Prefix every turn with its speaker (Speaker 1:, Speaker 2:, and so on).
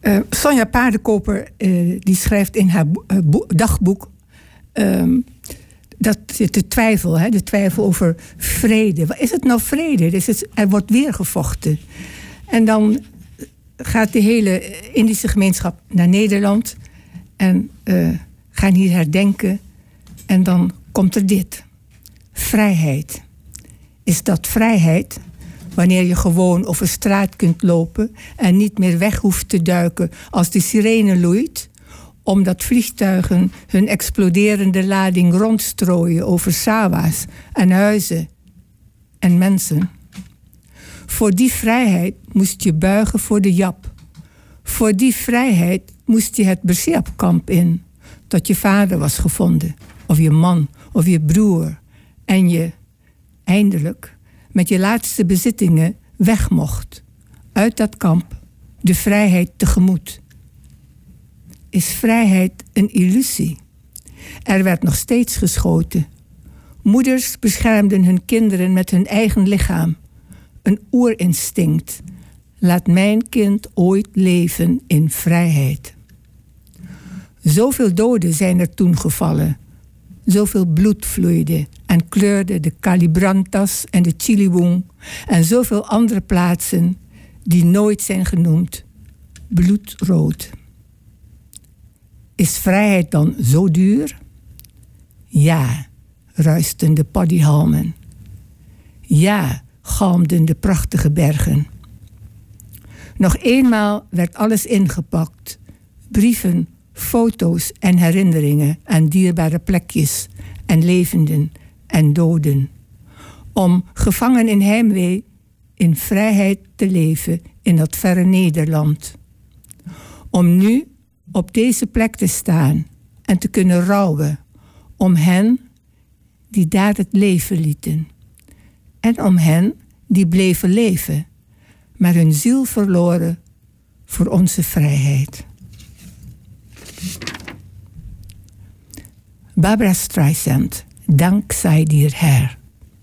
Speaker 1: Sonja Paardenkoper die schrijft in haar dagboek dat de twijfel, de twijfel over vrede. Wat is het nou vrede? Er wordt weer gevochten. En dan gaat de hele Indische gemeenschap naar Nederland en gaan hier herdenken. En dan komt er dit. Vrijheid. Is dat vrijheid? Wanneer je gewoon over straat kunt lopen en niet meer weg hoeft te duiken als de sirene loeit, omdat vliegtuigen hun exploderende lading rondstrooien over sawa's en huizen en mensen. Voor die vrijheid moest je buigen voor de Jap. Voor die vrijheid moest je het Bersiapkamp in, tot je vader was gevonden, of je man, of je broer, en je eindelijk met je laatste bezittingen weg mocht. Uit dat kamp de vrijheid tegemoet. Is vrijheid een illusie? Er werd nog steeds geschoten. Moeders beschermden hun kinderen met hun eigen lichaam. Een oerinstinct. Laat mijn kind ooit leven in vrijheid. Zoveel doden zijn er toen gevallen. Zoveel bloed vloeide en kleurde de Calibrantas en de Chiliwung en zoveel andere plaatsen die nooit zijn genoemd. Bloedrood. Is vrijheid dan zo duur? Ja, ruisten de paddyhalmen. Ja, galmden de prachtige bergen. Nog eenmaal werd alles ingepakt. Brieven, foto's en herinneringen aan dierbare plekjes en levenden en doden. Om gevangen in heimwee in vrijheid te leven in dat verre Nederland. Om nu op deze plek te staan en te kunnen rouwen om hen die daar het leven lieten. En om hen die bleven leven, maar hun ziel verloren voor onze vrijheid. Barbra Streisand, Dank sei dir Herr.